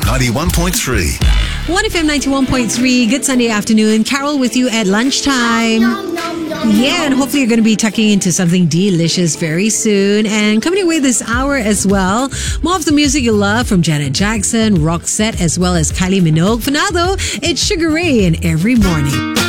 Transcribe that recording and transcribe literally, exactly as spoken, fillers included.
ninety-one point three. one F M ninety-one point three. Good Sunday afternoon. Carol with you at lunchtime. Yeah, and hopefully you're going to be tucking into something delicious very soon. And coming away this hour as well, more of the music you love from Janet Jackson, Roxette, as well as Kylie Minogue. For now though, it's Sugar Ray in Every Morning.